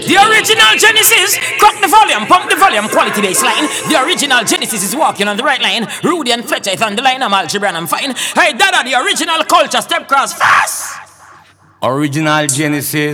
The original Genesis, crack the volume, pump the volume, quality baseline. The original Genesis is walking on the right line. Rudy and Fletcher is on the line. I'm Algebra and I'm fine. Hey, Dada, the original culture, step cross fast. Original Genesis.